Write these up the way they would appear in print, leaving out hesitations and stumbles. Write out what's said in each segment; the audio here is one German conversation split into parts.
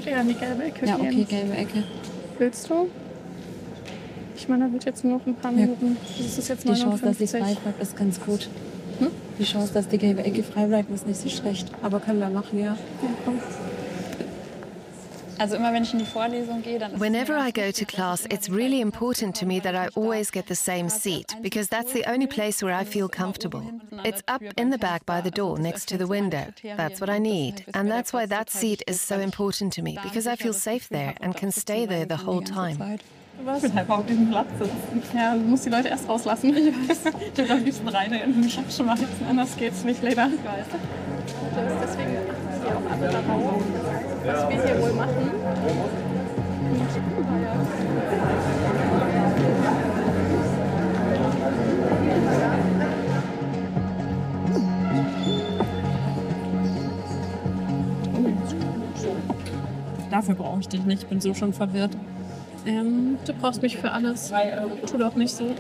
würde eher an die gelbe Ecke Ja, gehen. okay, gelbe Ecke. Willst du? Ich meine, da wird jetzt nur noch ein paar Minuten. Das ist jetzt Die Chance, dass sie 59. frei bleibt, ist ganz gut. Hm? Die Chance, dass die gelbe Ecke frei bleibt, ist nicht so schlecht. Aber können wir machen, ja. Also immer wenn ich in die Vorlesung gehe, dann ist Whenever I go to class, it's really important to me that I always get the same seat, because that's the only place where I feel comfortable. It's up in the back by the door, next to the window. That's what I need. And that's why that seat is so important to me, because I feel safe there and can stay there the whole time. Ich will einfach auf diesem Platz sitzen. Ja, du musst die Leute erst rauslassen. Ich will am liebsten rein. Ich hab schon mal sitzen, anders geht's nicht, leider. Ich weiß. Deswegen hier auch alle darauf, was wir hier wohl machen. Dafür brauche ich dich nicht, ich bin so schon verwirrt. Du brauchst mich für alles. Tu doch nicht so. Die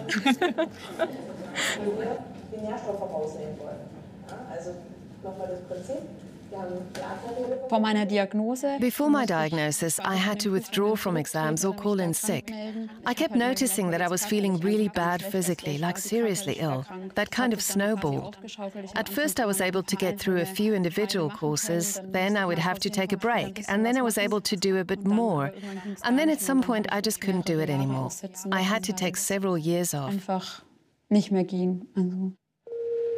Nährstoffe rausnehmen wollen. Ja, also nochmal das Prinzip. Vor meiner Diagnose. Before my diagnosis, I had to withdraw from exams or call in sick. I kept noticing that I was feeling really bad physically, like seriously ill. That kind of snowballed. At first I was able to get through a few individual courses, then I would have to take a break, and then I was able to do a bit more. And then at some point I just couldn't do it anymore. I had to take several years off. Einfach nicht mehr ging. Also